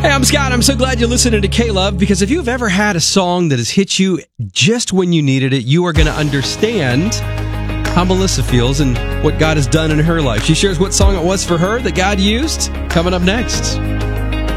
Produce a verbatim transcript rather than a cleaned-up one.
Hey, I'm Scott. I'm so glad you're listening to K-Love, because if you've ever had a song that has hit you just when you needed it, you are going to understand how Melissa feels and what God has done in her life. She shares what song it was for her that God used. Coming up next.